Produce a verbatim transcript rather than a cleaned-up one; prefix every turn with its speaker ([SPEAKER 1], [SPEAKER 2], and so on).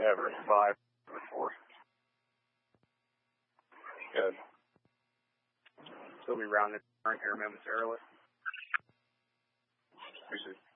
[SPEAKER 1] Everett five four. Good.
[SPEAKER 2] So we round the turn here momentarily.
[SPEAKER 1] Appreciate it.